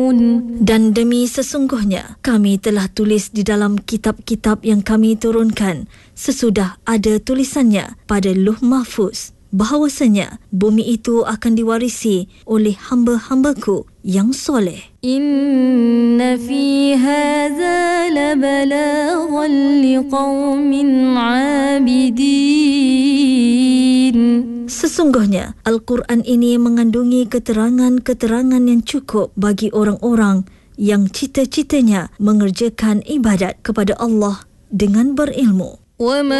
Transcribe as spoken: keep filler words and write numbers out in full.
Dan demi sesungguhnya kami telah tulis di dalam kitab-kitab yang kami turunkan sesudah ada tulisannya pada Lauh Mahfuz bahawasanya bumi itu akan diwarisi oleh hamba-hambaku yang soleh. Inna fi hadza labalaghan liqaumin 'abidin. Sesungguhnya Al-Quran ini mengandungi keterangan-keterangan yang cukup bagi orang-orang yang cita-citanya mengerjakan ibadat kepada Allah dengan berilmu.